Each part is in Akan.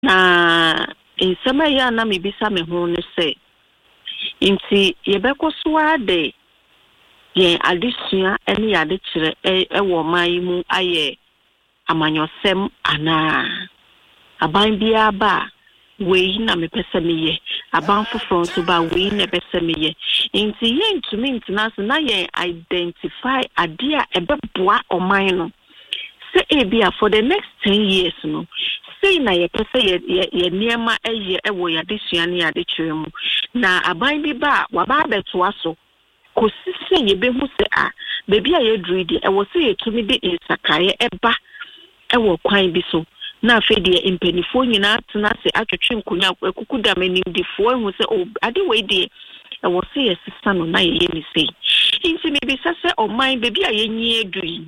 na nsema ya na mebisa me ho ne se inti yebekọ so ade ye adesua ene ya de kire wo mai mu aye amanyosem ana aban bia ba we na me pese meye aban foforo so ba we na pese meye inti ye ntumi international na ye identify ade a ebeboa oman no say ebia for the next 10 years no say na ye pese ye niema eye ewo ya desua ne ya de kire mu na aban bi ba wa ba beto aso kosise ye behu se a bebi a ye druidi ewo se ye tumi de insakaye eba ewo kwan bi so na afede impenifo nyina tena se atwetwe nkonya akukuda manimdifo ehu se o ade we de ewo se ye sisa no na ye mi sei inti me bi sase o man bebi a ye nyi edui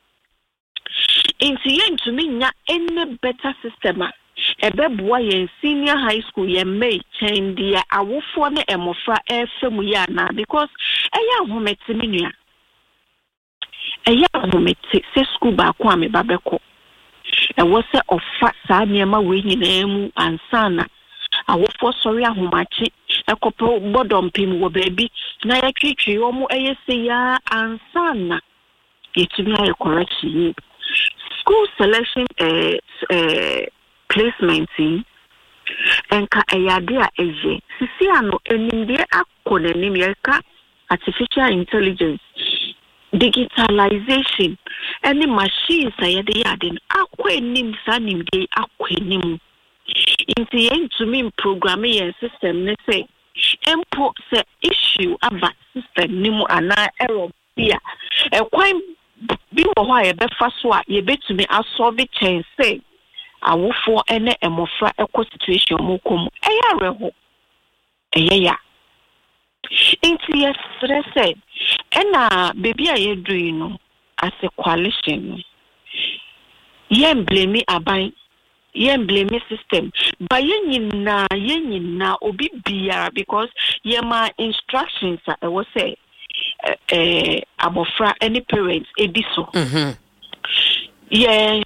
inti ye ntumi nya any better system a ebeboa ye senior high school ye may change dia awofo ne emofra efemu ya na because eya hometi minua eya hometi se school ba kwa me babeko ewo se ofa saa niema we nyina mu ansana awofo sori ahomache ekopo bodompim wo baabi na ya twetwe omo eye se ya ansana yetumi aye correction school selection placement enka eyade a eje sisi ano enimde akonenim yeka artificial intelligence digitalization any machines ayade yade akwenim sanimde akwenim inti yentumi program ye system ne say empo se issue aba system nimu ana error bia ekwan bi wo ho ye befa so a ye betumi asolve chain say awofo ene emofra eko situation mo kom eya reho eya inti ye stress ena baby a ye do no as a coalition ye blame aban ye blame system but ye nyina obi biara because ye ma instructions e wo say abofra any parents ediso ye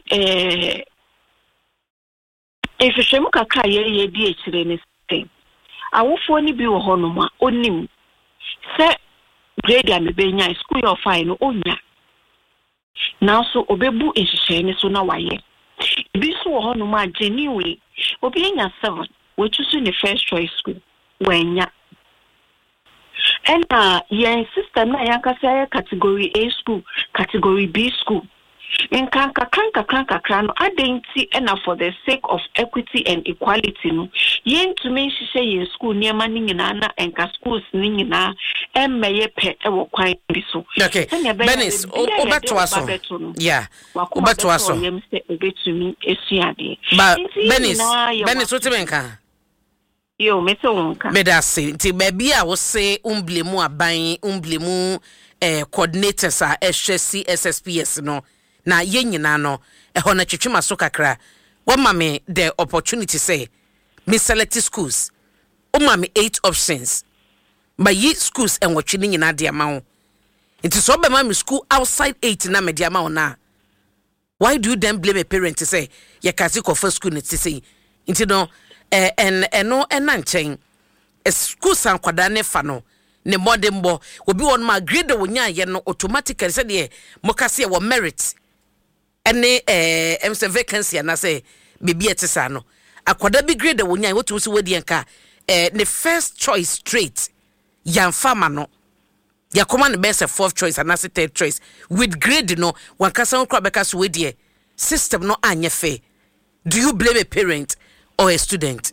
if you shemu kakra ye di ekire ne system awofo ni bi wo honoma onim se grade am benya school your fine no onya now so obebu ehihye ni so na waye bi so wo honoma genuine obi enya 7 we choose the first choice school wenya and your system na yankasa category A school category B school in kanka no adenti ena for the sake of equity and equality no yen to me hye ye school niema ni nyina na enka schools ni nyina emmeye pe ewo kwan bi so okay Benis obeto aso yeah obeto aso yem se obetumi esuade but Benis otimenka yo metonka medase nti baby a wo se umblemu aban umblemu coordinators a ehwe CSSPS no na ye nyina no eho na twetwema so kakra wo ma me the opportunity say me select schools o ma me 8 options but ye schools enwotwe ni nyina de ama wo nti so be ma me school outside 8 na me de ama wo na why do you then blame a parent to say ye kasi ko first school nti say nti no no enanchen school san kwada ne fa no ne modern bo obi won ma grade wo nya ye no automatically say de mokase wo merit ene MC vacancy na say bibi etisa no akwada bi grade wo nya wotu so wodi enka the first choice straight yan fama no ya command best fourth choice and as third choice with grade no wan kasa nkra beka so wodi system no anye fair. Do you blame a parent or a student?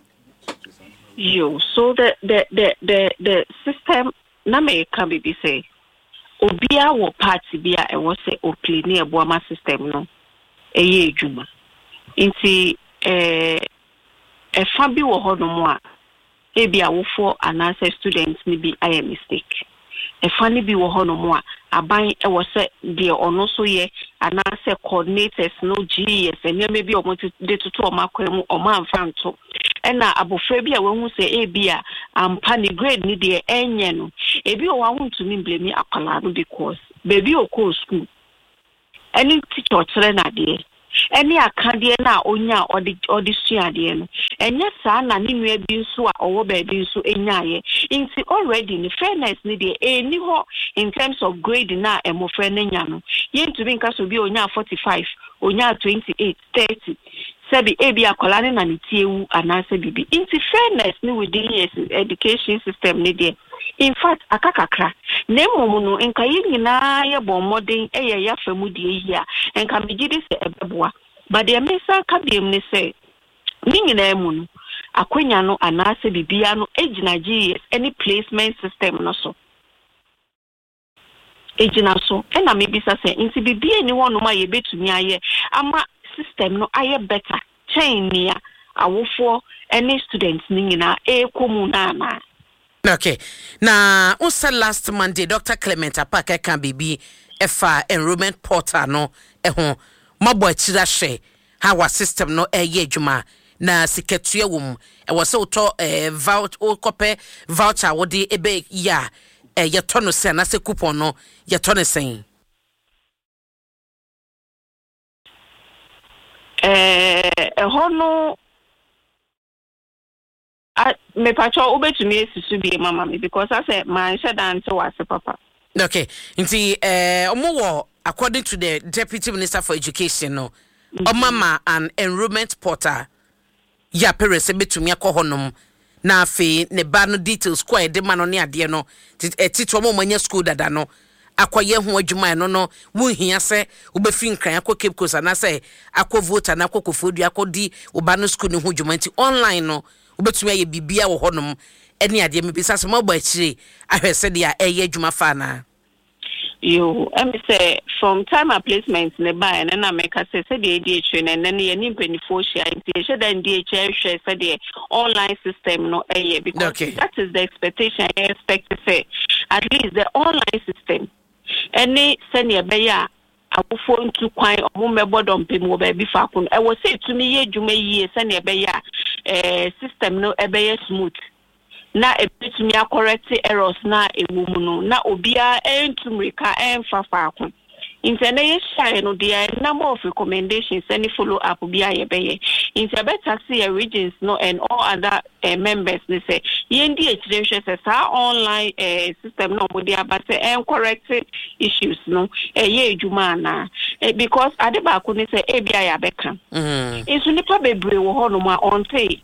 So the system na me can be say obia wo party bia e wo say o play ne eboama system no eye adwuma nti fa bi wo ho no mo a e bia wo for anasa students ni bi I mistake fa ni bi wo ho no mo a aban e wo say de ono so ye anasa coordinators no GES enya me bi o mo de tutu o makwa mu o ma mfanto ena abofra bi a wehu se e bia ampa ni grade ni de enye no e bi o wa huntu mi blame akwala no because baby o ko school any teacher chere na de any akadie na onya odi suade no enye saa na ne nua bi nso a owo ba bi nso enyaye inti already the fairness ni de eni ho in terms of grade na emofre na nya no yentu bi nka so bi onya 45 onya 28 30 sabi ebi akola ne na netiewu anase bibi inti fairness ni within education system ni de in fact akakakra na emom no nka nyina ye bon modern eye ya famu de yi a nka megide se ebeboa but the mesa ka biem ne se ni nyina emu no akwanya no anase bibia no ejina GS any placement system no so ejina so na mebisa se nti bibia ni wono ma ye betumi aye ama system no aye better chain nia awofo any students ni nyina ekomu na. Okay. Now, also last Monday, Dr. Clement Apaka can be FA enrollment portal no mabo chira she how our system no juma na secretary wom e was so to voucher o copy voucher wo de ebe ya ye tono se na se coupon no ye tono sen hono me pacho obetumi esisu bi mama me because I say man shedan to wase papa. Okay. Nti omo according to the Deputy Minister for Education no mama an enrollment portal ya parents betumi akohonom na afi ne ba no details kwa de ma no ne ade no tito mo manya school dada no akoye ho adwuma no wonhia se obefi nkran akọ Cape Coast na se akọ voter na akọ kofodu akodi oba no school ne ho adwuma nti online no obetumi aye bibia wo honom eni ade me bisa se mo ba chire ahwese de a eye adwuma fa na yo say from time of placement ne ba and na make say the ADH and then ye ni penifo share nti she dan DH share say the online system no because okay. That is the expectation I expect to say at least the online system any senior beya awofo ntu kwan omumebo dompe mo ba bi fa kun e wo say to me ye dwuma yie senior beya system no ebeye smooth na ebetumi correct errors na ewumu no na obia entumrika enfafa akon intene ye share no there number of recommendations any follow up bia ye beye inte better see regions no and all other members they say yendi echire say sa online system no mo dia but correct issues no ye edwuma na because adeba ko ni say e bia ya beka isu nipa bebre wo ho no ma onte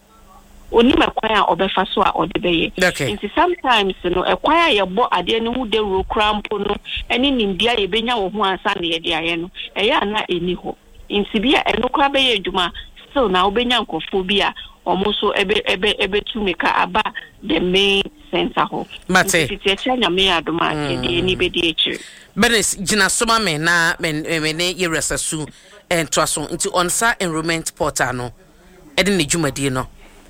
oni makwaya obefa so a odebeye nti sometimes no ekwaya ye bo ade ne hu de ro krampo no eni nimbia ye benya wo ho ansa na ye de aye no eya na eni ho nti bia eno kwa be ye dwuma still na obenya nkofo bia omoso ebe tumeka aba the main center ho mate nti tiachanya me adoma ke de ni be de echi benes gina soma me na me ne ye resasu entoaso nti onsa enrollment portal no ede ne dwumadi no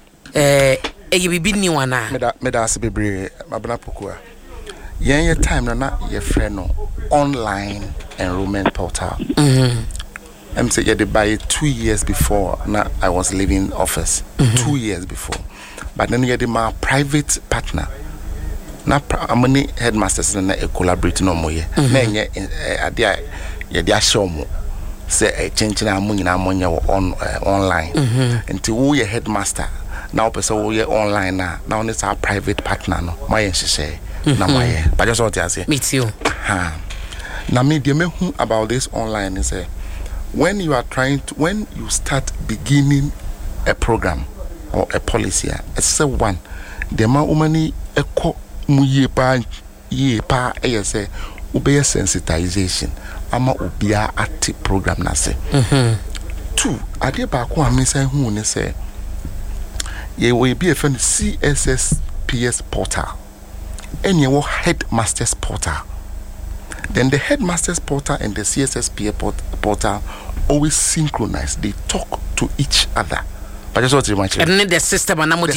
bibi ni wana meda asibebre mabana pokua yen time na ye friend no online enrollment portal I'm say you buy 2 years before now I was leaving office 2 years before but then you my private partner na amani headmasters na collaborate no moye na enye ade ye dia show mo say chenchina amunyina amonya online until wo ye headmaster now person we online now it's our private partner no my share na my but just what I say me too now me dey me who about this online is when you start beginning a program or a policy it's one the ma umani eko mu ye pa say obey sensitization ama obia at program na say two ade ba ko amisa hu ne say ye will be a friend CSSPS portal and your headmasters portal. Then the headmasters portal and the CSSPS portal always synchronize. They talk to each other. But just what you mentioned. And then the system and make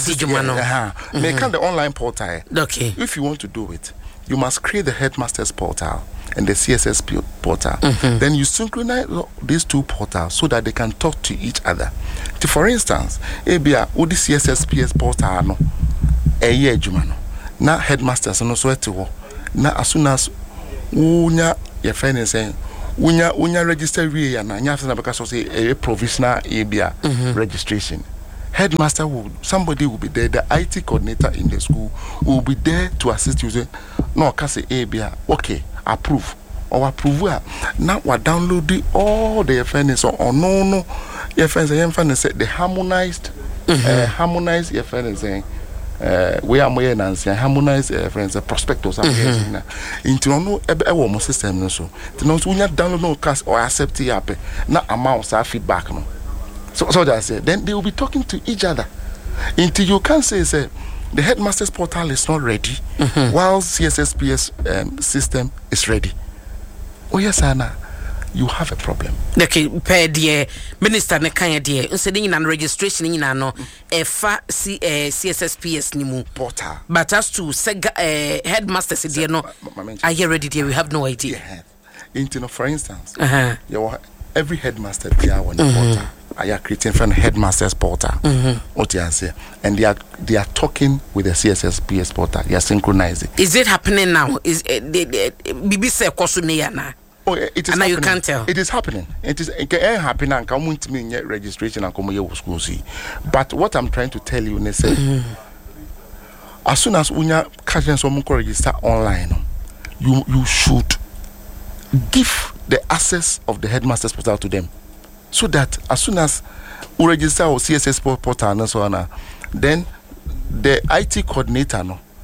the online portal. Okay. If you want to do it, you must create the headmasters portal and the CSSP portal. Then you synchronize these two portals so that they can talk to each other. For instance, ebia odi CSSPS portal no eye adwuma no na headmasters no so ete ho na as soon as unya your friend is saying Unya register we and anya after because of say a provisional ABA registration. Headmaster somebody will be there, the IT coordinator in the school will be there to assist you. Say, no, can say ABA, okay, approve. Or approve now we download all the FNS or no FNS say the harmonized your friends saying we are more than harmonized friends prospectus into no ebe system so when you download no cast or accept it up na amounts are feedback no so that I say then they will be talking to each other until you can say the headmaster's portal is not ready while CSSPS system is ready. Oh yes, Anna, you have a problem. Okay, per dear minister ne kan dear instead in registration in no efa CSSPS nimu portal. But as to headmasters dear no are you ready dear? We have no idea. Yeah. For instance, every headmaster there on the portal. I are creating from headmaster's portal. What you say, and they are talking with the CSSPS portal. They are synchronizing. Is it happening now? Is BBC Kosuneya now? Oh, it is. And now you can't tell. It is happening. It happening and come to me registration and come here school see. But what I'm trying to tell you, say, as soon as unya catching someone register online, you should give the access of the headmaster's portal to them. So that as soon as we register our CSS portal and so on, then the IT coordinator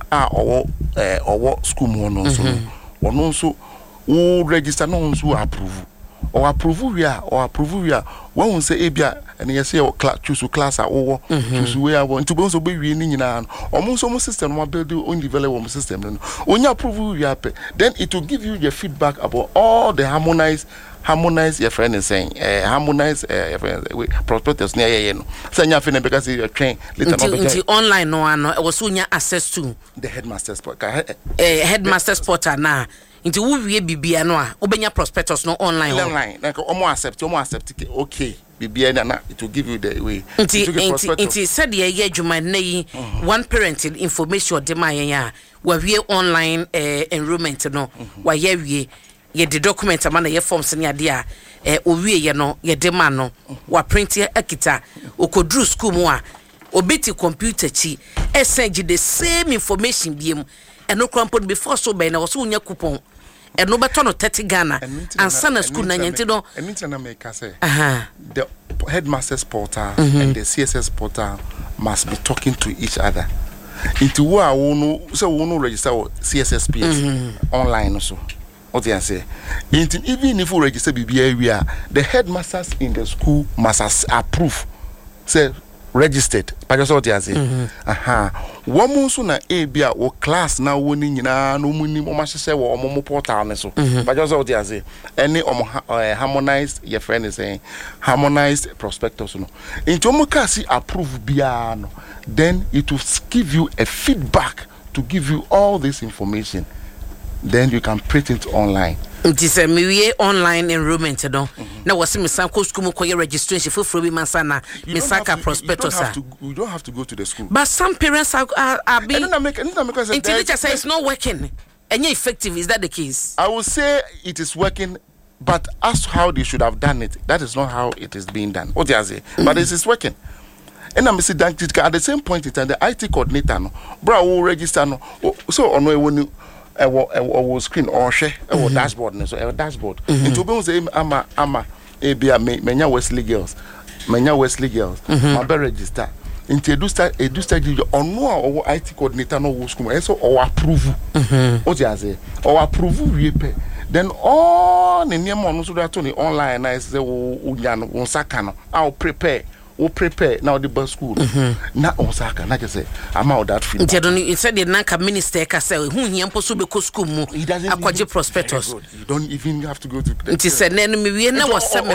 or school one also who register no one who approve we are when we say abia and you say choose class or choose where I want to be also be winning almost system one build own develop system when you approve we are then it will give you your feedback about all the harmonize your friend is saying harmonize your friend prospectus near you know say you feel because you train later online no was access to the headmaster's portal now into we bibia no a obenya prospectus no online like almost accept okay bibia na it will give you the way into said ye adwuma na yi one parent information de ma yen a we online enrollment no wa ye ye the document amana ye forms ne ade a owie ye no ye de ma no wa print akita okodru school mu a obeti computer chi essence the same information biem eno crampon before so be na wo so unya coupon eno beto no 30 Ghana and sana school na nyenti no na make say the headmaster's portal and the CSS portal must be talking to each other into who are no register CSSPS online also. What you say? Even if you register BBA, the headmasters in the school must approve. Say registered. But that's what you say. One month na ABA or class now winning na no money more say or more portal so. But that's what you say. Any harmonized your friend is saying harmonized prospectus no. Into mokasi approve biano. Then it will give you a feedback to give you all this information. Then you can print it online. It is a me online enrollment no. Now was me sanko school ko registration for free mansana me saka prospectus. You don't have to go to the school. But some parents are being until teacher says it's not working. And effective, is that the case? I will say it is working, but as how they should have done it, that is not how it is being done. What you say? But it is working. And I'm saying at the same point in time, the IT coordinator no, bro will register no. So on when you screen or share or dashboard so dashboard into be say ama ebia menya Wesley girls my be register into do start on no IT coordinator no wo school so or approve what you say or approve we pay then all the name on so that on online I say unya no saka no I'll prepare now the bus school na Osaka na just say I'm out that field. You said the Nanka minister ka say who here mposo be ko school mu akwaje prospectus. You don't even have to go to it is an enemy we na was say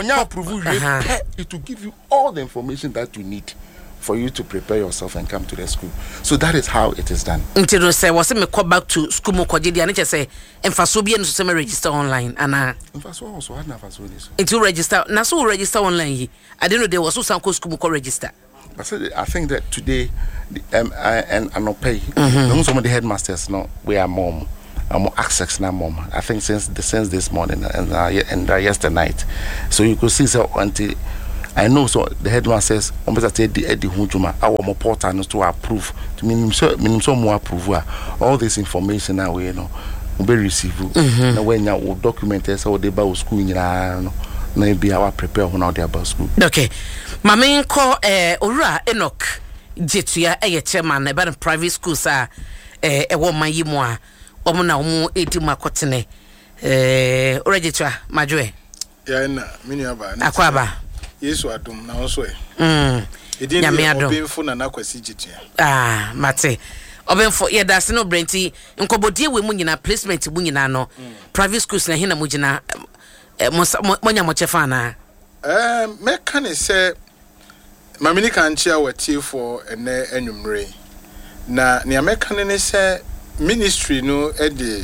it will give you all the information that you need for you to prepare yourself and come to the school. So that is how it is done. Until say was me call back to school mo kwaje dia na just say emfaso bia no so me register online ana emfaso also had na faso this. Into register na so register online I don't know there was so sanko school mo register. I think that today and no pay some of the headmasters no we are mom access na mom. I think since this morning and yesterday night. So you could see so until I know so the headmaster says Eddie Hunjuma our portal to approve to minimum so more approve all this information now we be receive na when you document so they ba school nyina na be our prepare when they about school. Okay. Mama ko Owura Enoch Jetua chairman about private schools e wo mayimu a omo na omo edi makotene Jetua Majwe ya na miniaba akwaba Yesu adum na onso e edin obemfo na nakwasi Jetua mate obemfo ye da se no brenti nkobodie we mu nyina placement mu nyina no private schools na hina mu nyina monya mo chefa na meka ne se mamini kan chia wati for ene enwumre na ne meka ne se ministry no e de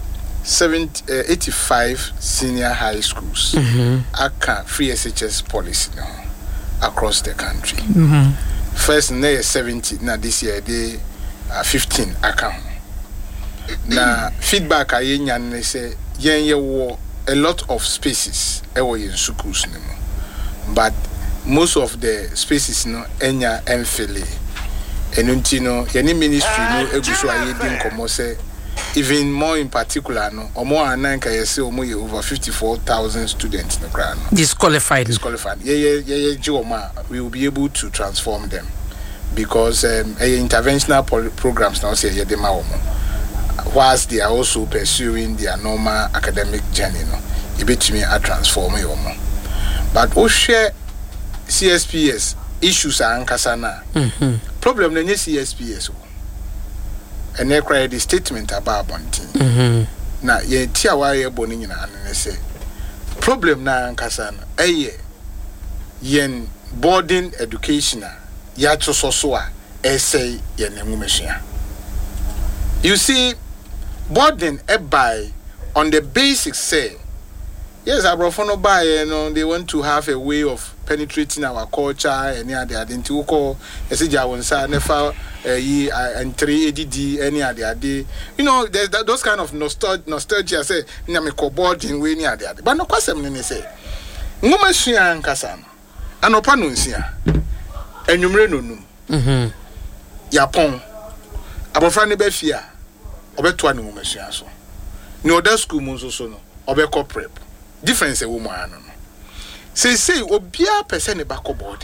85 senior high schools aka free SHS policy no across the country. First na 70 na this year they 15 aka. Na feedback aye nyan ne se yen ye wo a lot of spaces e wo yen schools no, but most of the spaces no enya emfele enunti no yen ministry no eguso aye din komo se even more in particular no omo anan ka yesi omo ye over 54,000 students no kra no disqualified ye joma we will be able to transform them because interventional programs now say ye dem omo whilst they are also pursuing their normal academic journey no ebetumi a transform omo but o share CSPS issues are ankasa na problem na nye CSPS and they cried the statement about Bontin. Na ye tia wa ye boni nyina ne se problem na ankasa na yen boarding education ya so a essay ye ne nwumesua. You see boarding by on the basics say yes abrofo no buy they want to have a way of penetrating our culture any other identity ko esija wonsa nefa yi and 3 ADD any other day there's those kind of nostalgia say na me ko boarding we any other but no kwasem ne say nwumesua nkasa no anopa no nsia enwumre nonum yapon abofra ne ba fia obeto anu nwumesua so ni other school mu so no obekọ prep difference e wo mu anu no say obia person back boarding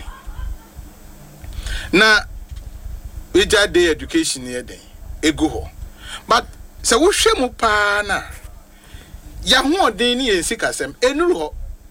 na we just day education here den ego ho but say wo hwe mu pa na ya ho den ni ensi kasem enuru ho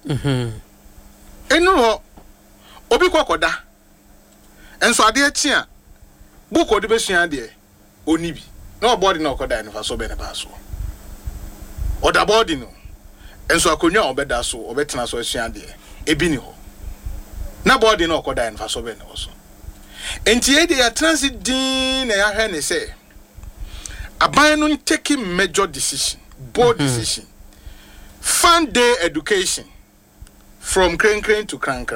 enuru ho obi kokoda enso ade achi a book odi besua de oni bi na boarding na okoda en fa so be ne ba so oda boarding no enso akonwa obeda so obetena so asua de ebi ni ho na boarding na okoda en fa so be ne so enti e dey transit din na ya hwe ne say aban no taking major decision bold decision fund day education from crane to cran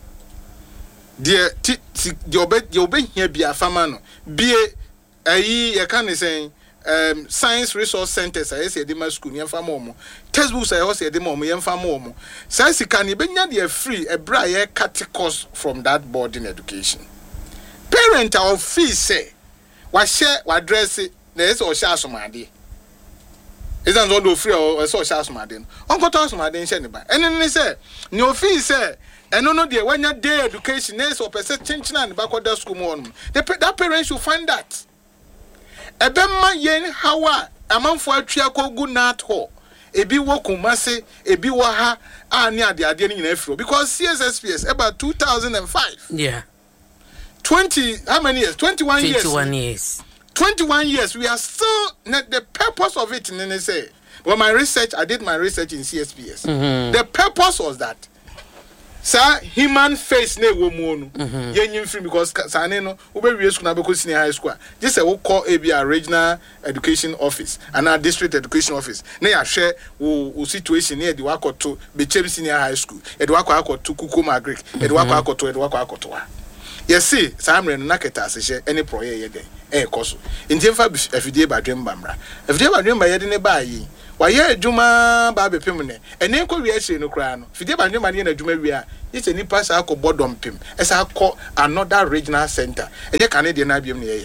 the obey here be a farmer no be ayi you can say science resource centers I say the school yem fa mo textbooks I say the mo yem fa mo science can be nya free a bra ye cut cost from that boarding education parent our fees say wa share wa dress na is o share somade isn't no free or so share somade onko to somade share ne ba enen say no fees say eno no dey when your day education is or person change na back of the school mo that parents should find that ebemma yen hawa amanfo atwa kogu nat ho ebi wo kumase ebi wo ha ani ade ni nyina afiro because CSSPS about 2005 yeah 20 how many years 21 years 21 years we are still the purpose of it in say well I did my research in CSPS the purpose was that sa human face na wo mu no yenyim free because sane no wo be wie school na be ko senior high school just say wo call a regional education office and a district education office na ya hwe wo situation na de wakoto be chem senior high school e de wakoto kukuma agric e de wakoto Yes, see, Samre no naketa se any proye ye den. Koso. Inti fa afidie ba dwem bamra. Afidie ba dwem ba ye de ne ba yi. Wa ye adwuma ba be pem ne. Ene ko wi ahye no kra no. Afidie ba dwem ba ne na adwuma wi a. Ye se nipa sa akọ bodom pem. Esa akọ another regional center. Enye Canadian na biem ne ye.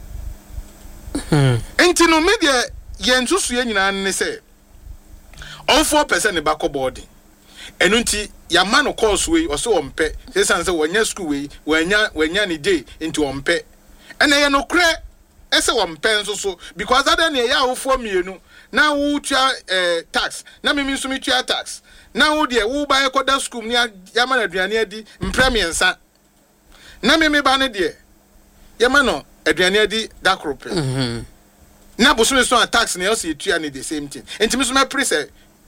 Enti no media ye nsusu ye nyina ne se. All 4% ne ba ko boarding. Enunti ya man course we or so ompe say san say wonya school we wonya ni day into ompe ene ye no kre ese ompe nso so because other na ya wo for mienu na wo tua tax na me nso me tua tax na wo de wo ba ekoda school ni ya man aduane adi mpremiensa na me ba ne de ya man no aduane adi da krope na boso me so tax na yo se tua ni the same thing enti so me pre say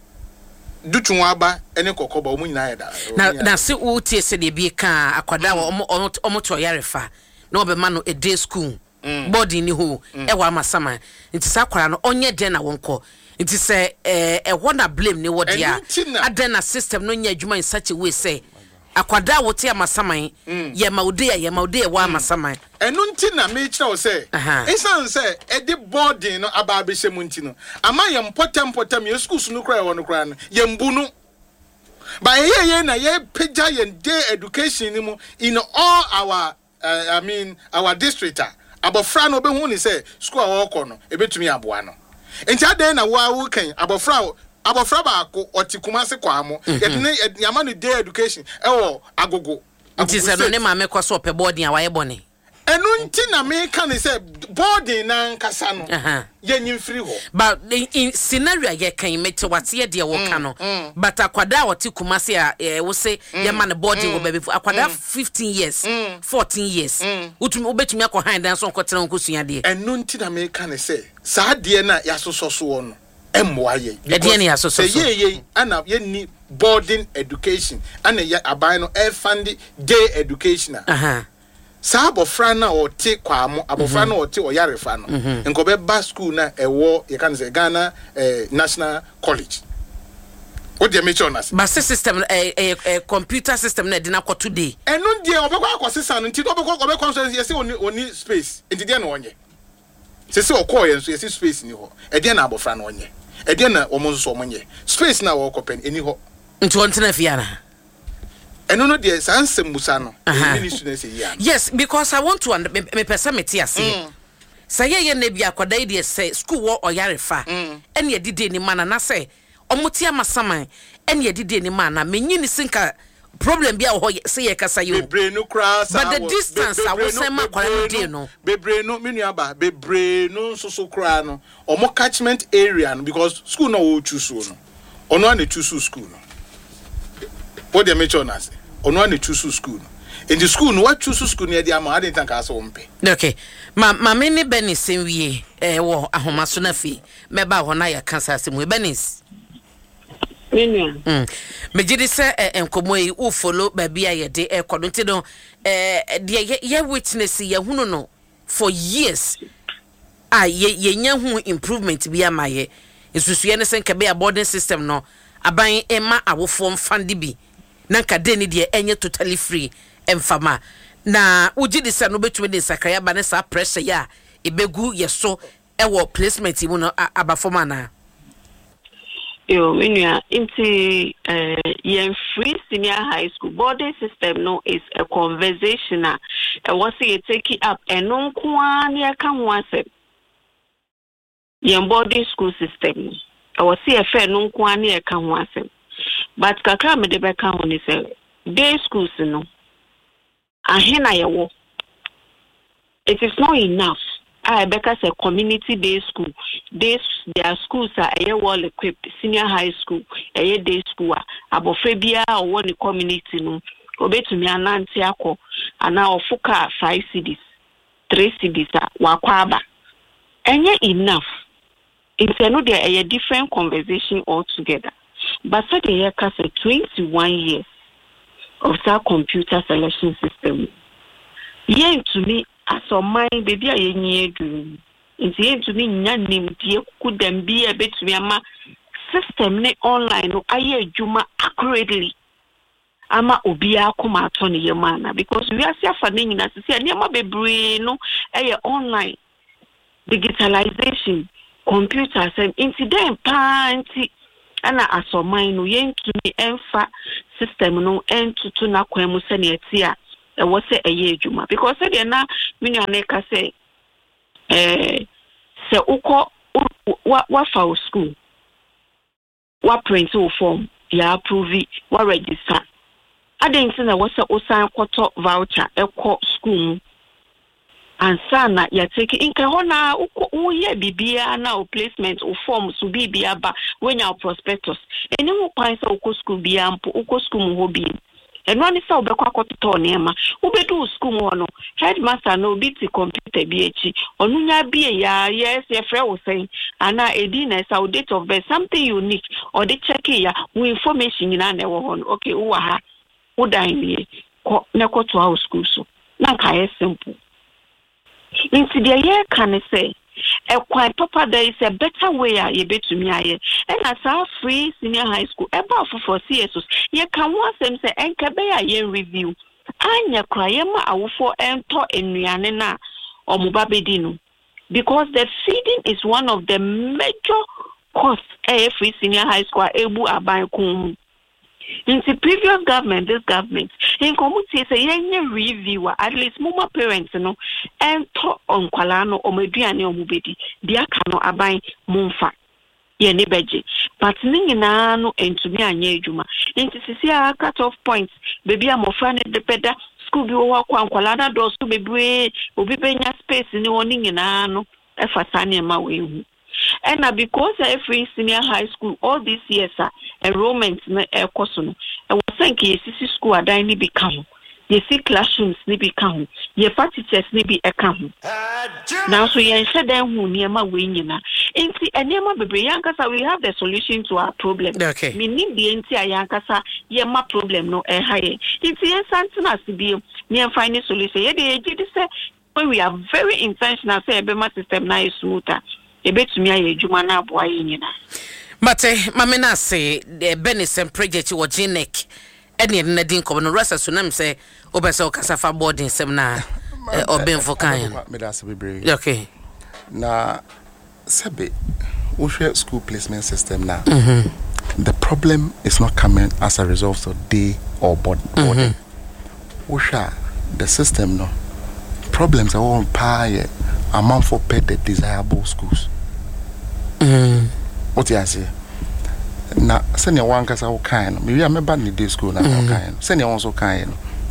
dutunwaba ene kokoba omu nyina yeda na se wo tie se de bi ka akwada omo to yarefa na obema no a day school body ni ho e wa masama nti sa kwara no onye de na wonko nti se na blame ni wodia aden na system no nya adwuma in such a way say akwada wo tie masama ye maude wa masama enu nti na me kira wo say esan say e de boarding no aba be hye mu nti no ama ye mpotem ye schools no kra no kra no ye mbu no ba ye na ye peja ye day education ni mu in all our our district abofra no be hu ni say school a wo kọ no e betumi aboa no enti aden na wo kan abofra ba ko otikumase kwa amo yetne yama no day education ewo agogo nti se no ne ma me kwaso pe boarding a waye bone enu nti na me kan say boarding na nkasa no ye nyim free ho but in scenario ye kan mete wate de wo kan no but akwada otikumase a wo say yama no boarding wo be akwada 15 years 14 years utumi obetumi akọ dan so nkotena nkosua de enu nti na me kan say sa de na yasoso so no emwaye ye ana ye ni boarding education ana ya aban no fund day education sa abofra na ote kwamo abofra na ote oyarefa no nkobe ba school na ewo ye kan say Ghana National College what dey make us but system computer system na de na kwa today enu de obekwa akosesa no nti obekwa conference ye say oni space nti de na onye se okọ ye nso ye space ni ho e de na abofra na onye e na omo so omonye space na wo kopen eni ho nti won tena fiana eno no de sansem musa no ministry say ya yes because I want to me pesa meti ase say ye na bia akwada de say school wo oyarefa ene ye dide ni mana na say omotia masaman ene ye dide ni mana menyi ni sinka problem bia ho say ye kasa yo bebre no cross but the distance I was say ma kwara no dey no bebre no menuaba bebre no so kra no omo catchment area no because school no wo choose no ono na choose school no what dey make sure say ono na choose school no in the school no what choose school near dia ma I didn't ka so mpe okay ma me ne benis enwie wo ahomaso na fi meba ho na ya kansa se mu benis mejidi se enkomo yi u follow babia ye de ekodo nti no de ye witness ye hunu no for years ye nya hu improvement bi amaye isusuye ne se nkabe boarding system no aban ema awofo mfande bi na nkade ne de enye totally free emfama na ugidi se no betumi de sakaya ba ne sa pressure ya ebegu ye so ewo placement mu no abafoma na yo menua into free senior high school boarding system no is a conversational was you take it up and no kwani aka ho asem yen boarding school system was see a fair no kwani aka ho asem but kakra me de be ka ho ni say day schools no ahena yewo it is not enough. Because a community day school, their schools are well equipped, senior high school, a day school, abofebia or one community no, obey to me anantiako, and now foka 5 cities, 3 cities, wakwaba. And yet enough. It's another a different conversation altogether. But so the year cast 21 years of that computer selection system. Yeah, to me. Aso my baby a yenye du nti entumi nya nimdie kudam bi e betumi ama system ne online no aye adwuma accurately ama obia akoma ato ne yemana because we are afa ne nyina sisi niam bebre no online digitalization computers and incident panti ana asoman no yentumi emfa system no entutu na kwemu se ne etia e wo se eye adwuma because se de na minua ka se se uko wa fa school wa print o form ya approve wa register adensi na wo se osan kwoto voucher ekọ school ansa na ya take inka hona wo ye bibia na o placement o form so bibia ba when your prospectus eni wo kwan se ukọ school bia mpo ukọ school mu ho bi eno ani se obekwa kwoto nema ubedu school mu no headmaster no bi ti computer bi echi onunya bi ya yes ye frɛ wo sen ana edi na sa date of birth something unique or the check ya wo information nyina na wo ho okay wo ha wo dan ni ko na ko to our school so na ka simple into the year can say a quite papa there is a better way you bet to me and as our free senior high school about for CSOs you can once them say enkabe a review anya krayema awufo ento enuane na omubabedino because the feeding is one of the major costs free senior high school ebu aban kun. In the previous government, this government, in community say yenye review at least mama parents no and to on kwalano o meduane o mubedi dia kano aban mumfa ye ne beje but ningi na no entumi anye adwuma nti sisi a cut off points baby amofra ne de peda school bi wo kwa kwalana do so bebre obi benya space ni woni nyina no e fatane ma we hu. And because every senior high school all these years enrollment na ekoso no e wo sanke sisi school adan ni bi ka ho ye see classrooms ni bi ka ho ye teachers ni bi e ka ho now so ye nse dan hu niema we nyina enti enema bebre yankasa we have the solution to our problem okay meaning the enti ayankasa ye ma problem no e haye enti ye santina sibie ni find solution ye de say when we are very intentional say be ma system na is smoother ebetumi aye adwuma na aboa ye nyina mate mamena say the Benison project wo Ginek ene na din ko no rasa sunam say obese okasafa boarding sem na obenfo kan me da se bebre okay na sebe we share school placement system now the problem is not coming as a result of day or boarding we share the system no problems are all pie amount for pay the desirable schools what you say na senior one kasa wo kan no me remember the day school na wo kan senior one so kan no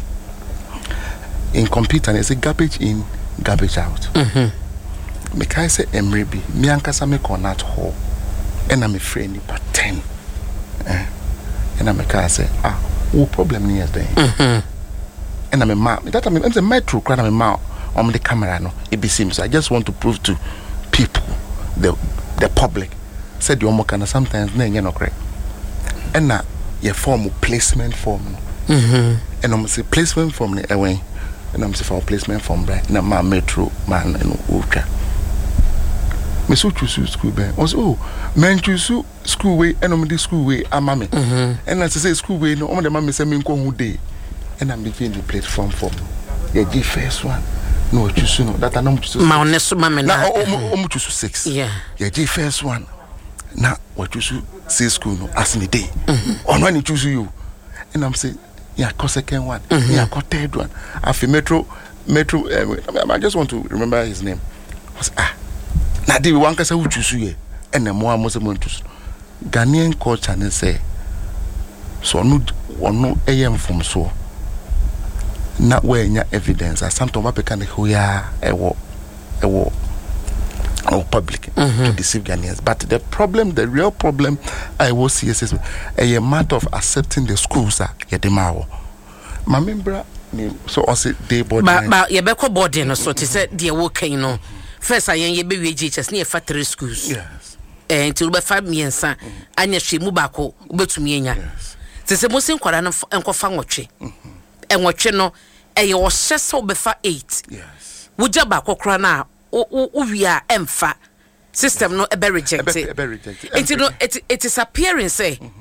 in computer they say garbage in garbage out me kai say emrebi me ankasa me connect ho and I'm a friend but 10 and I'm a kai say what problem near there and I'm a ma that I'm a metro crowd I'm a ma on the camera no it be seems I just want to prove to people the public said you almost can sometimes na no correct and na your form placement form and I'm say placement form ni away and I'm say for placement form right na ma metro man and ultra me so choose school be also men choose school way and I'm the school way amame and I say school way no the mama say me nko hu day and I'm making the platform form the first one no choose no that I no choose ma oneso mama na o choose 6 yeah the first one na what choose say school no as in the day on when you choose you and I'm say yeah second one yeah third one after metro I just want to remember his name was na dey one kasa who choose you and mo amoso mo choose Ghanaian culture and say so no am from so na where nya evidence as something what can who ya ewo or public to deceive Ghanaians. But the real problem I will see is a matter of accepting the schools yedemawo. My member so also day boarding but ye be ko boarding so to say dey work you know first I ye be WGHS near factory schools yes until be 5 miensa anya hwemu bako ubetumi enya te se mo sin kwara no enkofa nwotwe enwotwe no eye wo hyese obefa 8 yes wugya bako kra na uwia emfa system no ebe rejected it it is appearing say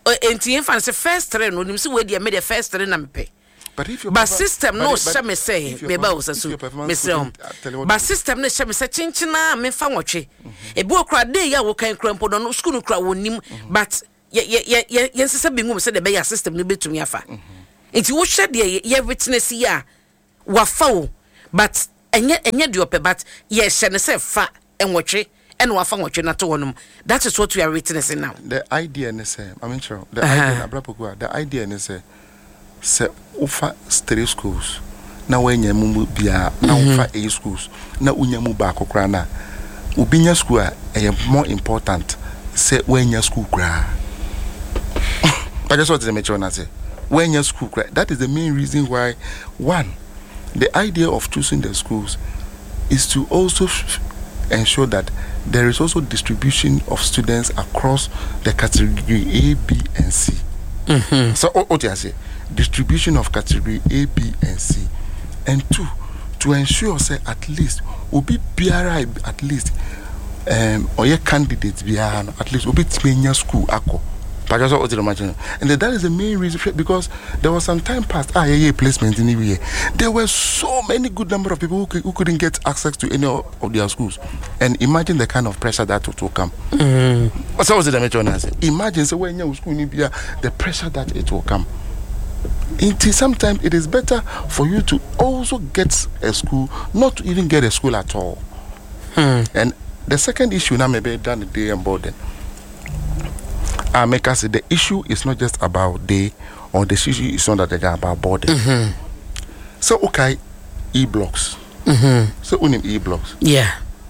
enti en fan say first three no nim say we dey made the first three na mpe. But system no shame me say me ba osasu me say but system no shame say chinchina me fa nwotwe e bi okra dey ya wo kan krampo no school no kra wonim but ye sese bi ngum say the be system no betumi afa enti wo hye de ye witness ya wa fa wo but enye de ope but ye hye ne say fa enwotwe and wa fa nwotwe na to wonum. That is what we are witnessing now. The idea ne say I mean sure the idea abrapoku the idea ne say ufa three schools na wenye mu bia na ufa 8 schools na unyamu ba akokra na ubinya school a more important say wenya school kra. But that's what the mature na say wenya school kra. That is the main reason why one the idea of choosing the schools is to also ensure that there is also distribution of students across the category A, B and C. So what do I say? Distribution of category A, B, and C, and 2 to ensure say at least obi biara at least or your candidates biara at least obi tmenya school ako. And that is the main reason because there was some time past placement in the year. There were so many good number of people who couldn't get access to any of their schools, and imagine the kind of pressure that will come. So was it imagine so when your school the pressure that it will come. Sometimes it is better for you to also get a school, not to even get a school at all. And the second issue now maybe done the day and boarding. Make us say the issue is not just about day, or the issue is not that they are about boarding. So okay, E-blocks. So we need E-blocks. Yeah.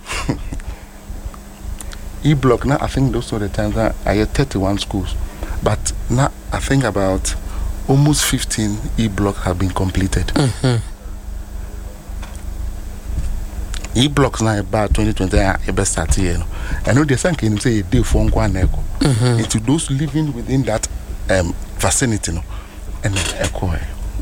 E-block now I think those are the times that I had 31 schools, but now I think about almost 15 E-blocks have been completed. E-blocks now about 2020 I best start here. I know there's something say a day for one echo. Into those living within that vicinity, no, and echo.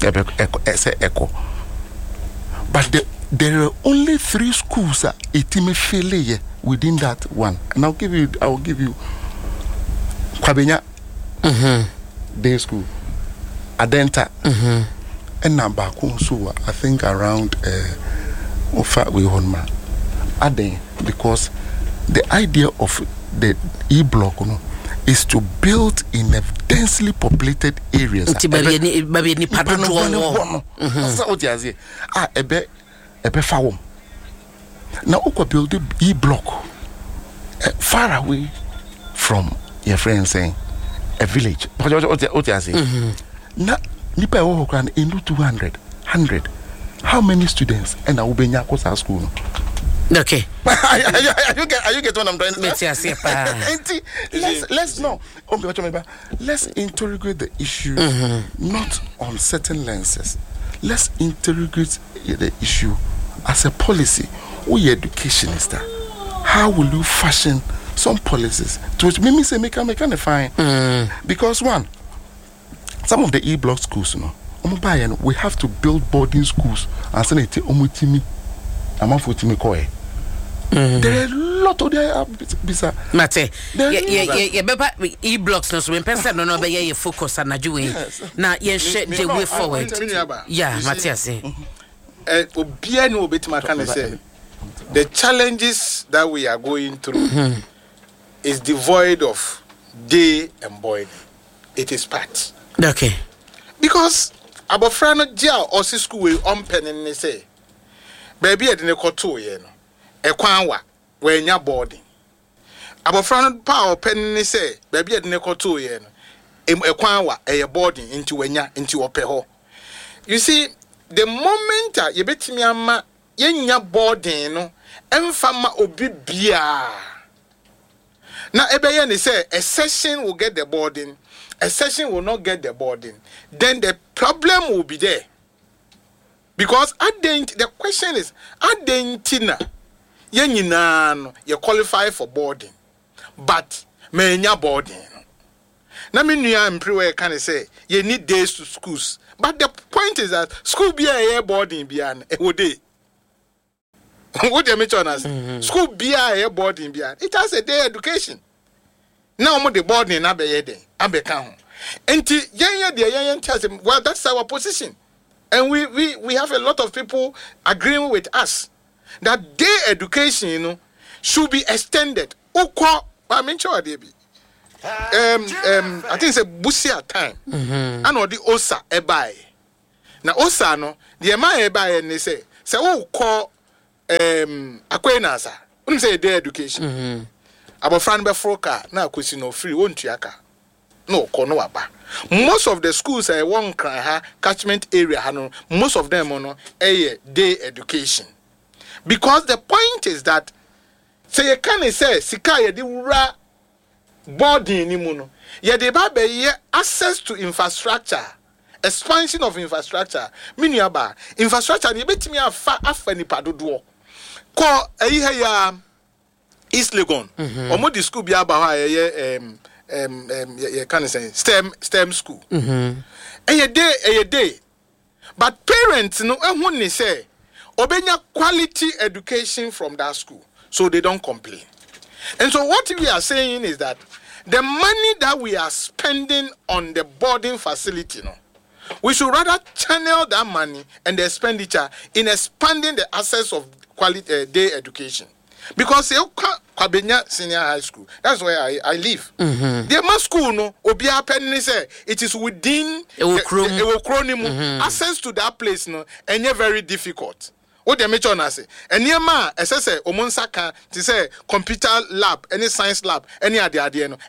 But there are only 3 schools that it fail within that one, and I will give you Kwabenya day school, Adenta, and Nambako. So I think around Aden, because the idea of the E-block is to build in a densely populated areas. That's what you say. Ebe fawom. Now we build the E-block far away from your friend saying a village. What you say? Now nipa wo kran into 200, 100. How many students and Ubenya Kosa school? Okay. Are you get what I'm trying to say? Let's interrogate the issue not on certain lenses. Let's interrogate the issue as a policy. We educationists. How will you fashion some policies to which me say make a fine? Because one, some of the E-block schools, we have to build boarding schools and send it omutimi. There are a lot of their bisa. Mate, E-blocks no so when person no be ye focus na juwe. Na ye share the way forward. Yeah, Matthias. Obia no betima can say the challenges that we are going through is devoid of day and boy. It is part. Okay. Because abofra no dia osi school we ompen ne say baby e de ne koto ye no ekwan wa we nya boarding abofra no pa open ne say baby e de ne koto ye no ekwan wa e boarding into wenya into ope ho. You see, the moment you betimi ama ye nya boarding no emfa ma obi bia na ebeye ne say a session will get the boarding, a session will not get the boarding, then the problem will be there. Because the question is, you qualify for boarding, but menya boarding. Now me employer can say you need days to schools, but the point is that school be a boarding beyond a day. What do you mention us? School be a boarding beyond. It has a day education. Now omo the boarding na be yede abeka ho enti yen de yen tell them well that's our position and we have a lot of people agreeing with us that day education should be extended ukọ I mention ade bi I think say busia time and or the osa ebai na osa no the ma ebai ne say ukọ akwenasa say day education abofran be froka na akosi no free wontuaka no kono aba most of the schools I won cry catchment area most of them day education because the point is that say you can say sika ye di wura boarding ni mu no ye de ba be ye access to infrastructure expansion of infrastructure miniaba infrastructure ni betimi afa ni padodo ko eyi ya East Legon omo di school bi aba ha ye can say STEM school a day but parents no ehun ni say obenya quality education from that school so they don't complain. And so what we are saying is that the money that we are spending on the boarding facility we should rather channel that money and the expenditure in expanding the access of quality day education. Because Kwabenya Senior High School, that's where I live. The mass school Obia Penny say it is within the access to that place and yet very difficult. What they mention say and near ma say Omonsaka to say computer lab, any science lab, any idea no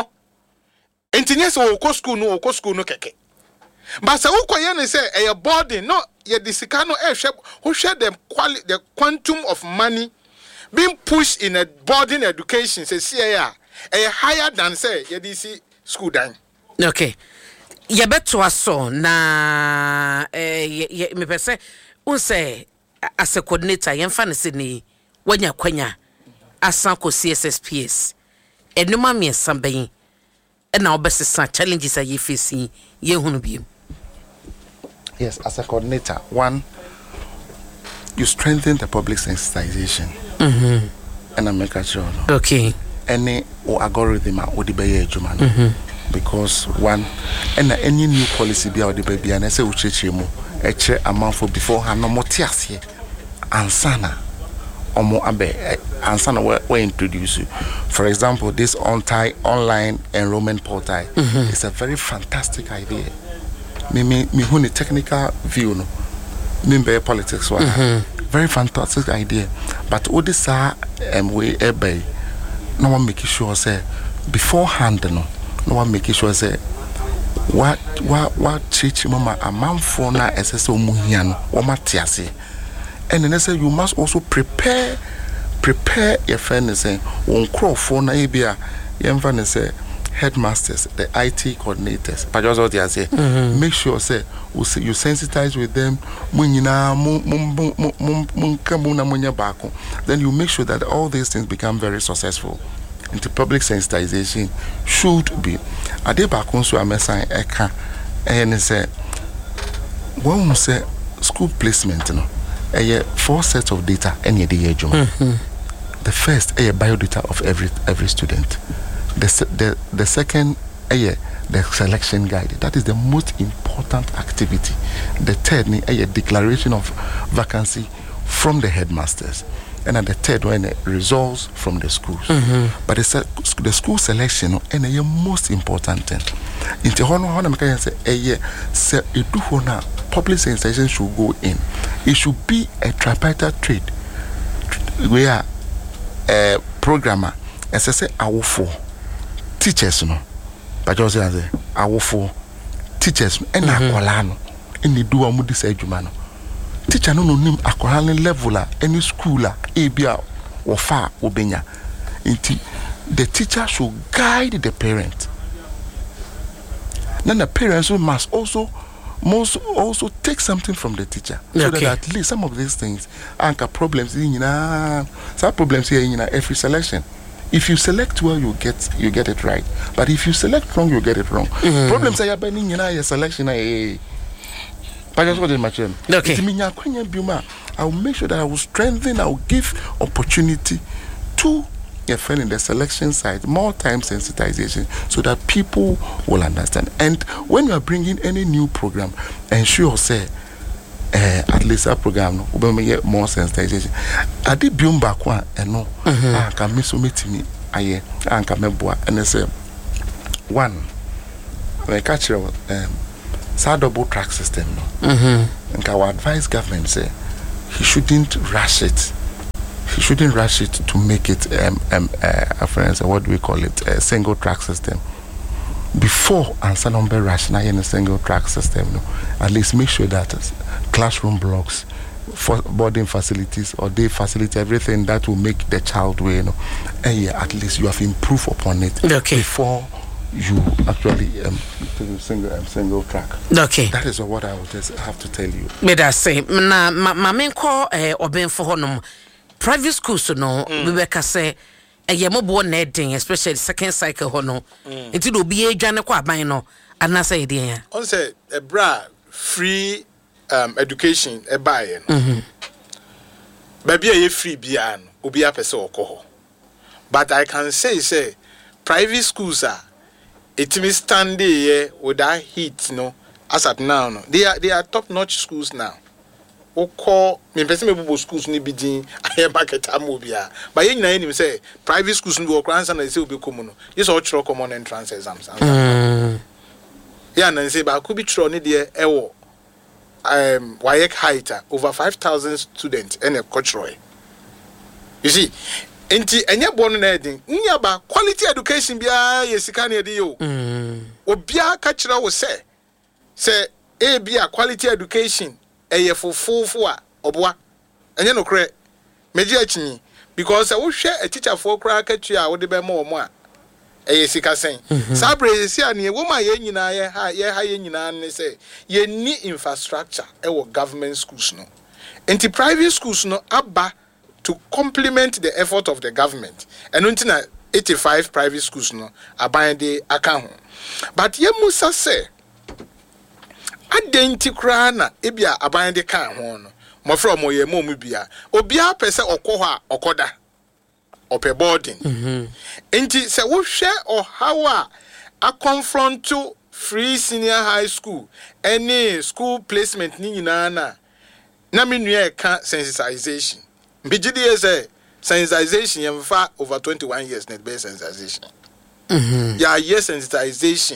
school no keke. But say ukoye say a boarding no ye disikano who share them the quantum of money being pushed in a boarding education say CIA higher than say YDC school dan. Okay. Ye beto aso na me pese unse as a coordinator yemfa ne se ni wanya kwanya asan ko CSSPS enuma me samban e na obesesa challenges are you facing ye hunu biem. Yes, as a coordinator, one, you strengthen the public sensitization. And I make sure. Okay. Any algorithm or the baby because one, and any new policy be out the baby and I say uchechemo a month for beforehand no more tears here. Ansana or more abe ansana we introduce you. For example, this online enrollment portal is a very fantastic idea. Me who technical view no me be politics very fantastic idea but all this we ebe no one make sure say beforehand no one make sure say what teach mama amamfo na esese omuhia no wo matiase and then say you must also prepare your friend say won crofo na ebia yemfa ne say headmasters, the IT coordinators, but also they say make sure say you sensitize with them. Then you make sure that all these things become very successful. Into public sensitization should be. Ade bakon so amesa eka and say when we say school placement a 4 sets of data any day the first a biodata of every student. The second, the selection guide. That is the most important activity. The third, a declaration of vacancy from the headmasters. And then the third one, results from the schools. But the school selection and the most important thing. In the honor, say public sensitization should go in. It should be a tripartite trade where a programmer, as I say, our four. Teachers but just say our four teachers and akwala no any do amudi say adwuma no teacher no nim akwala level any school e bia wo fa obenya nti the teacher should guide the parent. Then the parents must also take something from the teacher so that at least some of these things anchor problems some problems here in every selection. If you select well, you get it right. But if you select wrong, you get it wrong. Problems are happening in your selection. But that's what it matters. Okay. I will make sure that I will strengthen. I will give opportunity to you're finding the selection side, more time sensitization, so that people will understand. And when you are bringing any new program, ensure say at least a program will get more sensitization. I did biom back one and no, I can miss me. I can remember and I say one. When I catch you, double track system. And I would advise government say he shouldn't rush it. He shouldn't rush it to make it what do we call it, a single track system. Before answer number rush now in a single track system, at least make sure that classroom blocks, for boarding facilities or day facility, everything that will make the child way, and at least you have improved upon it before you actually single track. Okay, that is what I would just have to tell you. May I say, na my main call oben for honum private schools no Rebecca say mo netting, especially second cycle hono. Until obi adwane kwa aban no anasa ide on say a bra free education e buy no. Baby e free bia no obi apese okoho. But I can say private schools are it means stand there with that heat as at now they are top notch schools now. Oko me person me bubo schools ni bidin aye market amobia but yen nyina nim say private schools no be okransa na say obi komu no yes all chiro common entrance exams yeah na say ba ku bi chiro ni de ewo WAEC height over 5,000 students and a cultural. You see enti enye bonu na edin nya ba quality education bia yesika na edi yo obia ka chira wo say e bia quality education eye fufu a oboa enye no kre meji achinyi because wo hwe a teacher for kra ka tua wo de be ma omo a eye sika sen sabre si ane wo ma ye nyina ye ha ye nyina ne say ye ni infrastructure e wo government schools no enti private schools no aba to complement the effort of the government and until 85 private schools no abande aka ho but ye musa say adenti kra na ebia abande kan ho no mo fra mo ye mo mu bia obia pese okoho a okoda ope boarding enti se wo hwe o hawa a confront to free senior high school any school placement ni nyina na me nua ka sensitization Bijidi is a sensitization yemfa over 21 years net based sensitization. Yeah, yes sensitization.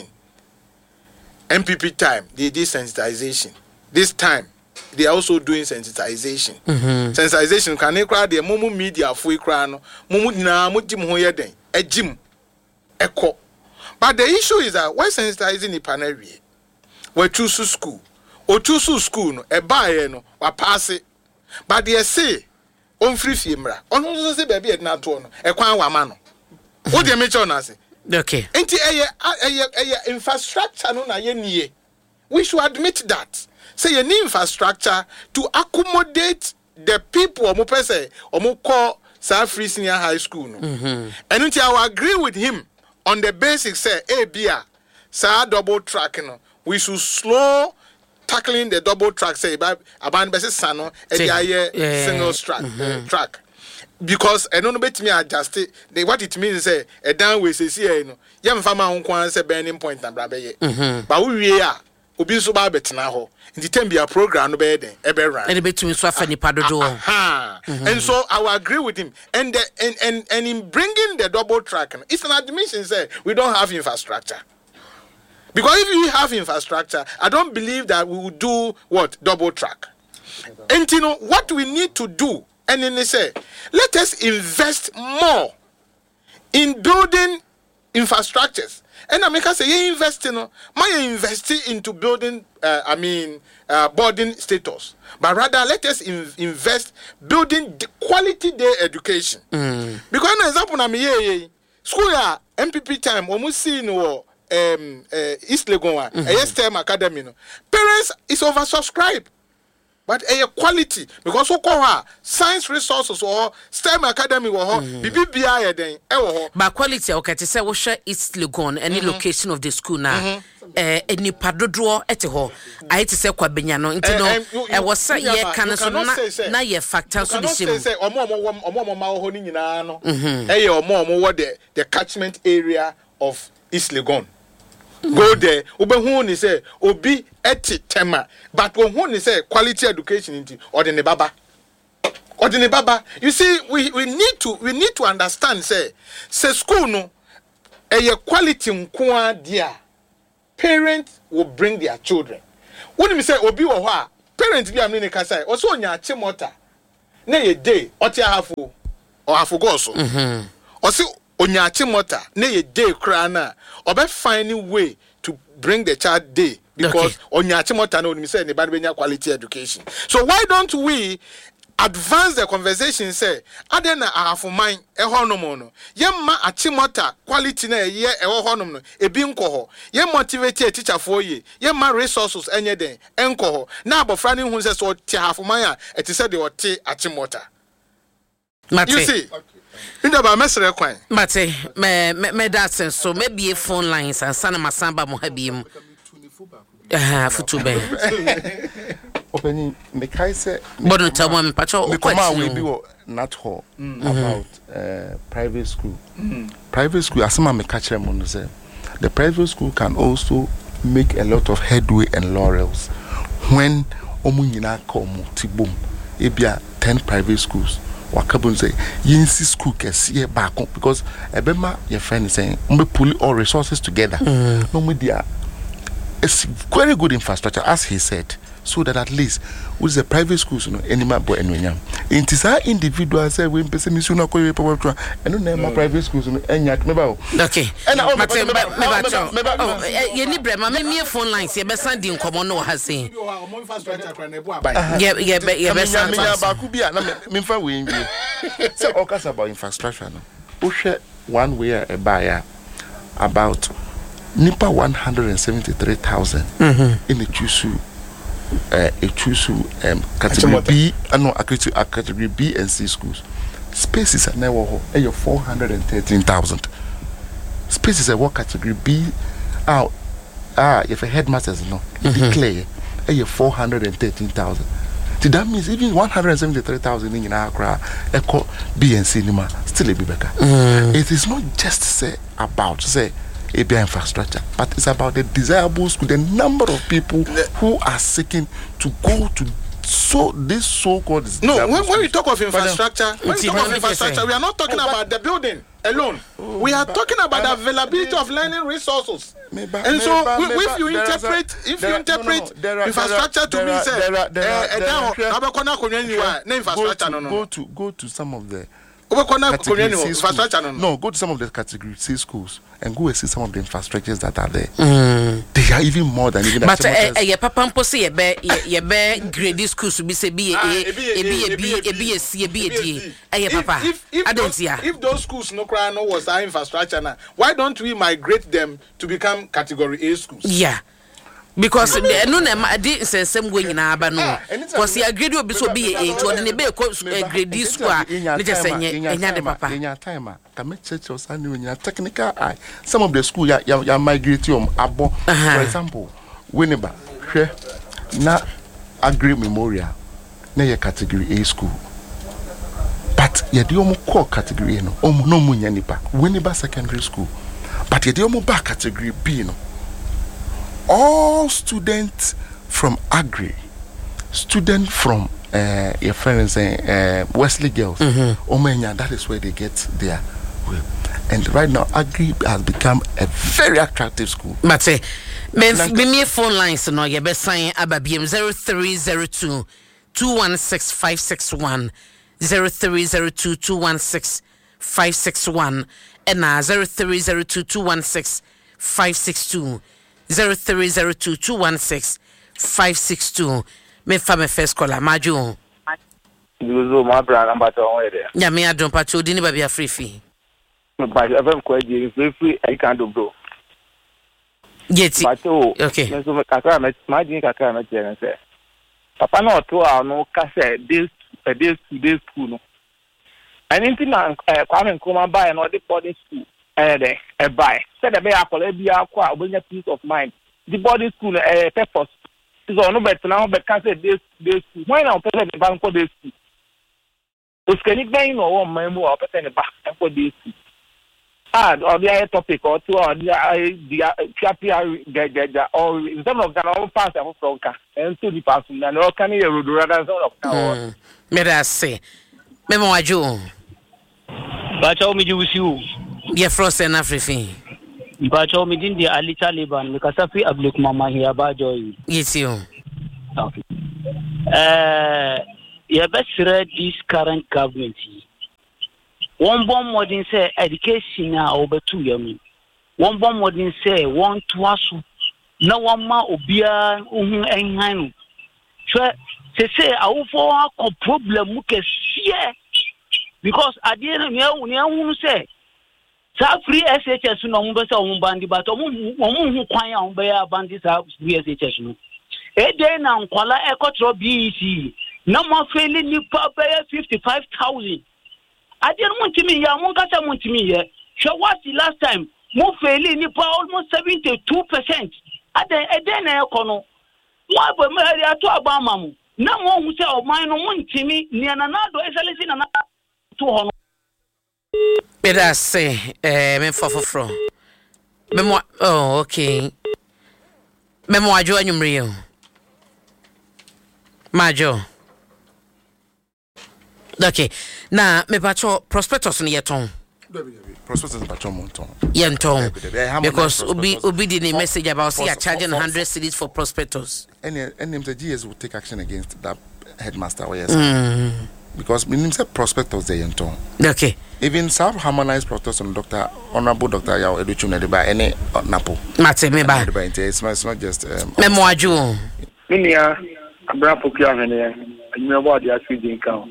MPP time they did sensitization. This time they are also doing sensitization. Sensitization can ekra the mumu media fo ekra no mumu na mujim ho yeden ejim eko. But the issue is that when sensitizing the panel we choose school. O choose school no e buy no wa pass it. But they say on free fiemra on so say baby e na to no e kwan wa ma no wo de me cho na say okay enti eye infrastructure no na ye nie we should admit that say ye need infrastructure to accommodate the people omo pese omo call South Free Senior High School no and until I will agree with him on the basics say bia sa double track no we should slow tackling the double track say about bese sano single track because I don't bet me adjust it what it means say a downway say no yam fama ho kwan say burning point na bra be but we wie a obi so ba betina ho nti tem bia program no be den e be run and between so afa nipa dodo and so I will agree with him and in bringing the double track it's an admission say we don't have infrastructure. Because if we have infrastructure, I don't believe that we will do what? Double track. And you know what we need to do, and then they say, let us invest more in building infrastructures. And I make us say, you invest into building, boarding status. But rather, let us invest building the quality day education. Because an example, school MPP time, almost see East Legon, STM Academy, no. Parents is oversubscribed. but a quality because so call science resources or STEM academy or BBBI then but quality okay to say we share East Legon any location of the school now any padodo ete I to say kwa benya no nti no e was say ye kan so na ye factor so be say omo ma ho ni nyina no ye omo the catchment area of East Legon. Go there, Ubehu ni say Obi eti tema, but Ubehu ni say quality education into or the baba. Or the baba. You see, we need to understand say school no quality mkwa dia. Parents will bring their children. When you say Obi wa wa, parents bi amni kasai, also nya chimota. Na ye day, oti hafu or hafu goso. Also onyachi mota na ye day krana obe find a way to bring the child day because onyachi mota no me say ne bad benya quality education. So why don't we advance the conversation say adena ahafu mind e honom no ye ma achimota quality na ye e honom no ebi nkoho ye motivate teacher for ye ma resources enye den enkoho na abofra ne hu say so ti ahafu mind a eti say de oti achimota. You see Indaba mesre kwan. Mate, me that sense so maybe a phone lines and sana masamba mo habiem. Futu ben. Openi me kai say Bono tamo me pacho o kwati we bi not hall about private school. Private school asema me ka kire mo no say the private school can also make a lot of headway and laurels when omu nyina ka omu tibom ebia 10 private schools wakabun say yinsi school kesi back because ebema your friend is saying we pull all resources together no media it's very good infrastructure as he said so that at least with the private schools no anima boy enwenya intisa individual say we person ni suna ko paper and no na private schools no enya meba okay ye ni brema me phone lines ye be send di nkomo no ha say ye be send ba ku bia na me fa we nwie say all case about infrastructure no o hwe one way e buy about nipa 173,000 in the Chusu category B no category B and C schools. Spaces at never 413,000. Spaces at what category B if a headmasters no declare 413,000. That means even 173,000 in Accra echo B and C still a bibeka. It is not just say about say ABI infrastructure, but it's about the desirable school, the number of people who are seeking to go to this so-called. No, when we talk of infrastructure, we are not talking about the building alone. We are talking about the availability of learning resources. And so, if you interpret infrastructure to me, go to some of the. Go to some of the category C schools and go and see some of the infrastructures that are there. They are even more than even. But papa mposi ye be grade schools be say B A C A B A D. Papa. If those schools no cry no was our infrastructure now, why don't we migrate them to become category A schools? Yeah. Because no na di sensem go nyina aba no because ya grade obi so be to the be grade school ne just enya de papa enya time ka me church o san nyina technical eye some of the school ya migrate abo for example Winneba hwe na Agri Memorial na ye category A school but ye di omo core category no no munya nipa Winneba secondary school but ye di omo back category B no all students from Agri, students from your friends Wesley Girls, Omenya, that is where they get their way. And right now, Agri has become a very attractive school. But say, me phone lines no, you best sign ababiem 0302 216 561 0302 216 561 and 0302 216 562. 0302 216 562. Me fa me first caller Maju. Yuzo my brother ambata on there. Ya me adon pacho di ni ba bia free fee. Me ba FM ko je free I can do bro. Yeti. Pacho. Okay. Me so kakra me imagine kakra me tell say. Papa no to no ka say day school no. Anything na Kwame Nkrumah buy no the boarding school buy. Say the be akole bia akwa obenya peace of mind. The boarding school purpose. So no better now be can say day school. Why now person the bank for day school? Uskeni gbe no wo mamu o person the bank for day school. Or the topic or two or the or in terms of that all pass and to the person and all can you rather of now. May I say Memo Aju Bacho me you yeah frost and everything. Bacho me din the Alita Liban because Safi Ablik Mama here Bajo. Yes you. Okay. Yeah, best read this current government. One bomb modern say education now over 2 years. One bomb modern say 1 to us. No one ma obia enhanu. So say I will for a problem we can see because at the end of the year say sa free SHS no mo be say o bandi but o mo kwan ya o be ya bandi sa free SHS no. E dey na nkwala ekotro BEC. No more failing nipa be 55,000. I didn't want to me, ya Monkasa want to me, so what's the last time? More failing nipa almost 72%. At the Edena Econo. Why but Mary to Obama? No one who say, oh, mine want to me, near another is a listen and 200. Better say, me for. Memo, oh, okay. Memo, I join you, Rio. Majo. Okay. Now, me pacho prospectus ni yeton. Prospectus pacho monton. Yenton. Because ubi did a message about see charging 100 cedis for prospectus. And the GS will take action against that headmaster or yes. Because we say prospectus they yenton. Okay. Even some harmonized prospectus on Honorable Dr. Yao Educhune by any Napo. Mate me ba. It's not just Memoaju. Minia Abrapo Kiamene. You know what they are feeding count.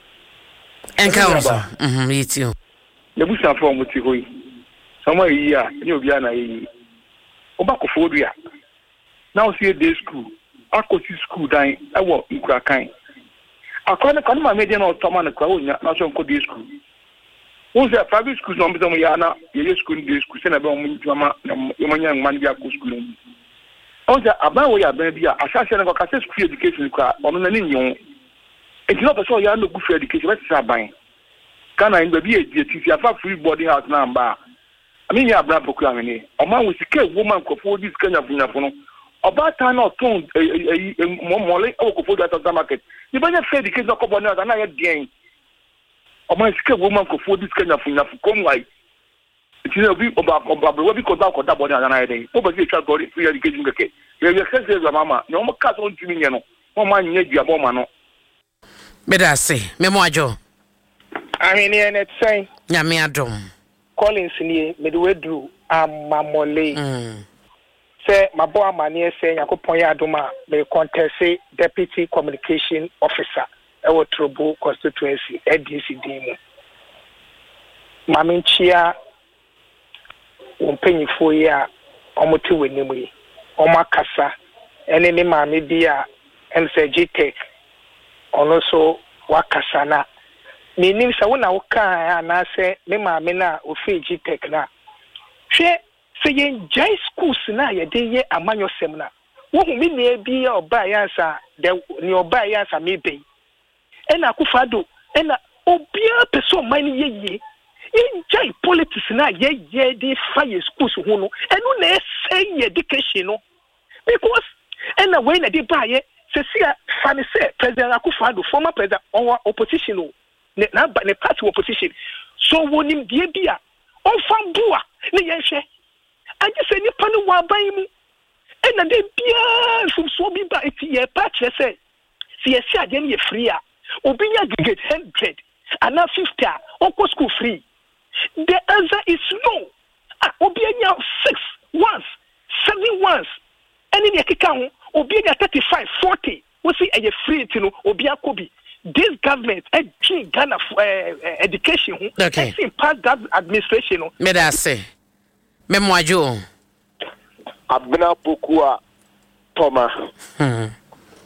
Encounter. Me too. The bush are from Mutihui. Somewhere here, you be an a Obacophobia. Now see a day school. I could see school dying. I walk in Krakai. I can't come my median or Tom and a crowd, not some good day school. Who's a private school? No, Yana, your school day school, send about Mama, young man, school. Also, about where baby, a assassin of a free education on an Indian. It's not a so you no good for education. What's that buying? Can I be a GT? I have free boarding house number. I mean, you have brand proclaiming. A man with a woman could afford this kind of uniform. About time or two, more for that market. You better say the kids are couple of another game. A man skilled woman could afford this kind of uniform. Come like it's a bit about what we call that body another day. Nobody can go free education. You have expensive, Mama. No more cut on to me. No man, you have a woman. Better say, Memoajo. I mean, it's saying, Yamiadom. Collins near midway drew, Mamole. Say, my boy, my near saying, I could point out may contest deputy communication officer, our trouble constituency, ADC Demo. Mammy Chia won't pay for ya, almost 2 anyway, Omakasa, and any mammy dear, and say GTech. Also wakasana meaning sa wona woka na say me ma me na ofeji tech na hwe se yen jai schools na ye de ye amanyo sem na wo hu me na bi oba yansa de ni oba yansa me be e na kufado e na obia person man ye yen jai politics na ye de fire schools hu no enu na say education no because e na we na de ba ye Cecilia Fanny said, President Akufo-Addo, former president or opposition, ne party opposition. So when him dear, on Fambua, ne yeshe. I just say, you panu wa buy me. And then beer from Swobi by it, ye patch, say, see, I again ye free. Obinya get 100 and now 50, or school free. The answer is no. Obinya 6 once, 7 once. And in your account, Obia 35, 40. We see a free to Obia Kobi. This government, Ghana education, okay. Past that administration. May I say, Memoajo Abena Pokua Toma.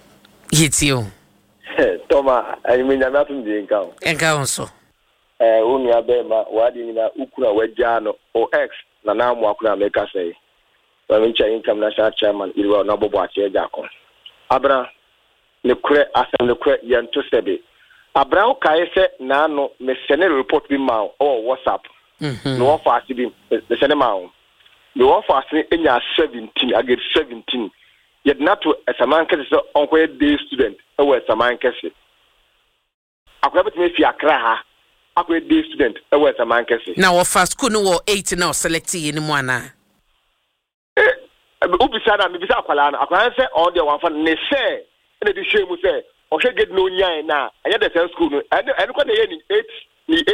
Yitio. Toma, I mean, I'm not in the account. And council. Only a bema, wadi na ukuna wejano or X, na now wakuna make us say. Provincial Income National Chairman, you will not watch your jackal. Abra, the cre as the cre yan to sebe. Abra Kaise Nano, me send a report be mount or WhatsApp. No fast be the cinema. The one fast in your 17, I get 17. Yet not to as a man can say, Uncle day student, or as a man can say. I could make you a craha. I could day student, or as a man can say. Now, fast couldn't walk 8 now, selecting in one. Ubisana, Mibisa Kalana, I can say all the one for Nesse, and the shame will say, or she get no nya now. I had the same school, and what they 8